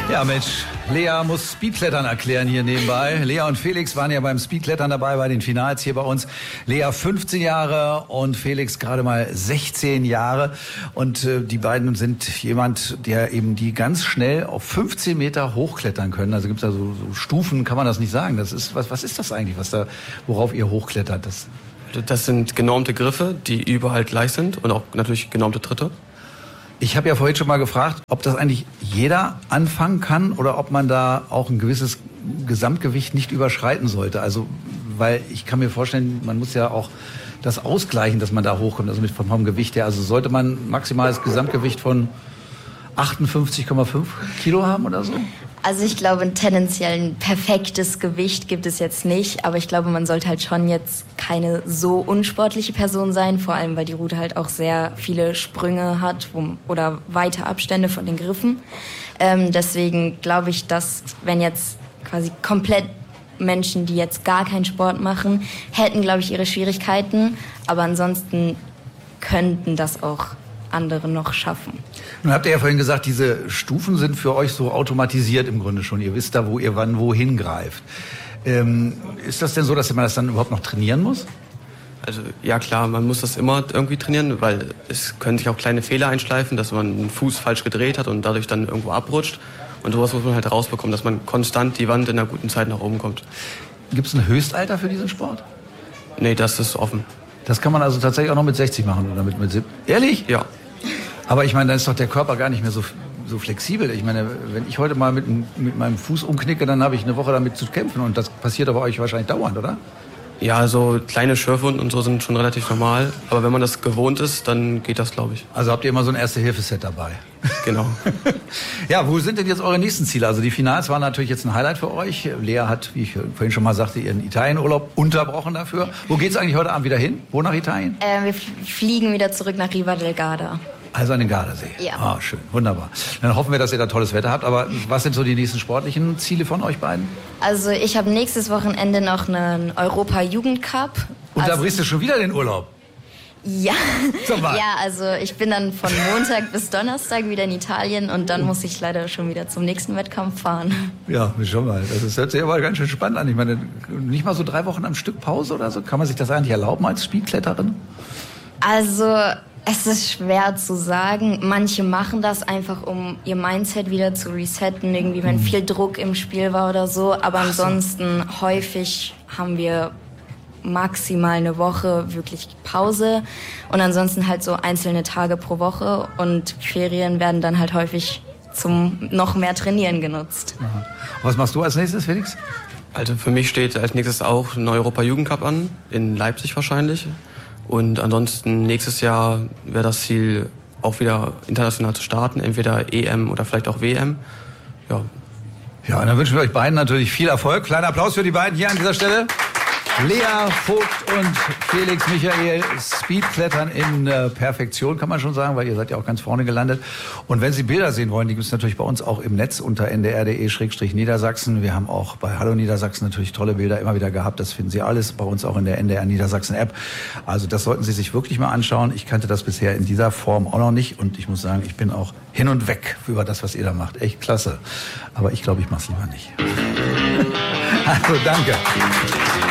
Ja, Mensch, Lea muss Speedklettern erklären hier nebenbei. Lea und Felix waren ja beim Speedklettern dabei bei den Finals hier bei uns. Lea 15 Jahre und Felix gerade mal 16 Jahre. Und die beiden sind jemand, der eben die ganz schnell auf 15 Meter hochklettern können. Also gibt es da so Stufen, kann man das nicht sagen. Das ist, was ist das eigentlich, worauf ihr hochklettert? Das sind genormte Griffe, die überall gleich sind und auch natürlich genormte Tritte. Ich habe ja vorhin schon mal gefragt, ob das eigentlich jeder anfangen kann oder ob man da auch ein gewisses Gesamtgewicht nicht überschreiten sollte. Also, weil ich kann mir vorstellen, man muss ja auch das ausgleichen, dass man da hochkommt, also vom Gewicht her. Also sollte man maximales Gesamtgewicht von 58,5 Kilo haben oder so? Also ich glaube, tendenziell ein perfektes Gewicht gibt es jetzt nicht, aber ich glaube, man sollte halt schon jetzt keine so unsportliche Person sein, vor allem weil die Route halt auch sehr viele Sprünge hat oder weite Abstände von den Griffen. Deswegen glaube ich, dass wenn jetzt quasi komplett Menschen, die jetzt gar keinen Sport machen, hätten, glaube ich, ihre Schwierigkeiten, aber ansonsten könnten das auch andere noch schaffen. Nun habt ihr ja vorhin gesagt, diese Stufen sind für euch so automatisiert im Grunde schon. Ihr wisst da, wo ihr wann wohin greift. Ist das denn so, dass man das dann überhaupt noch trainieren muss? Also ja klar, man muss das immer irgendwie trainieren, weil es können sich auch kleine Fehler einschleifen, dass man einen Fuß falsch gedreht hat und dadurch dann irgendwo abrutscht. Und sowas muss man halt rausbekommen, dass man konstant die Wand in einer guten Zeit nach oben kommt. Gibt es ein Höchstalter für diesen Sport? Nee, das ist offen. Das kann man also tatsächlich auch noch mit 60 machen oder mit 70? Ehrlich? Ja. Aber ich meine, dann ist doch der Körper gar nicht mehr so flexibel. Ich meine, wenn ich heute mal mit meinem Fuß umknicke, dann habe ich eine Woche damit zu kämpfen. Und das passiert aber euch wahrscheinlich dauernd, oder? Ja, so kleine Schürfwunden und so sind schon relativ normal. Aber wenn man das gewohnt ist, dann geht das, glaube ich. Also habt ihr immer so ein Erste-Hilfe-Set dabei? Genau. Ja, wo sind denn jetzt eure nächsten Ziele? Also die Finals waren natürlich jetzt ein Highlight für euch. Lea hat, wie ich vorhin schon mal sagte, ihren Italienurlaub unterbrochen dafür. Wo geht's eigentlich heute Abend wieder hin? Wo nach Italien? Wir fliegen wieder zurück nach Riva del Garda. Also an den Gardasee. Ja. Ah, schön, wunderbar. Dann hoffen wir, dass ihr da tolles Wetter habt. Aber was sind so die nächsten sportlichen Ziele von euch beiden? Also ich habe nächstes Wochenende noch einen Europa-Jugendcup. Und da brichst du schon wieder den Urlaub? Ja. Zum Beispiel. Ja, also ich bin dann von Montag bis Donnerstag wieder in Italien und dann muss ich leider schon wieder zum nächsten Wettkampf fahren. Ja, schon mal. Das hört sich aber ganz schön spannend an. Ich meine, nicht mal so 3 Wochen am Stück Pause oder so? Kann man sich das eigentlich erlauben als Speedkletterin? Also es ist schwer zu sagen. Manche machen das einfach, um ihr Mindset wieder zu resetten, irgendwie wenn viel Druck im Spiel war oder so. Aber ansonsten häufig haben wir maximal eine Woche wirklich Pause und ansonsten halt so einzelne Tage pro Woche und Ferien werden dann halt häufig zum noch mehr Trainieren genutzt. Aha. Was machst du als nächstes, Felix? Also für mich steht als nächstes auch ein Europa-Jugendcup an, in Leipzig wahrscheinlich. Und ansonsten nächstes Jahr wäre das Ziel, auch wieder international zu starten, entweder EM oder vielleicht auch WM. Ja. Ja, und dann wünschen wir euch beiden natürlich viel Erfolg. Kleiner Applaus für die beiden hier an dieser Stelle. Lea Vogt und Felix Michael, Speedklettern in Perfektion, kann man schon sagen, weil ihr seid ja auch ganz vorne gelandet. Und wenn Sie Bilder sehen wollen, die gibt es natürlich bei uns auch im Netz unter ndr.de/Niedersachsen. Wir haben auch bei Hallo Niedersachsen natürlich tolle Bilder immer wieder gehabt. Das finden Sie alles bei uns auch in der NDR Niedersachsen App. Also das sollten Sie sich wirklich mal anschauen. Ich kannte das bisher in dieser Form auch noch nicht. Und ich muss sagen, ich bin auch hin und weg über das, was ihr da macht. Echt klasse. Aber ich glaube, ich mache es lieber nicht. Also danke.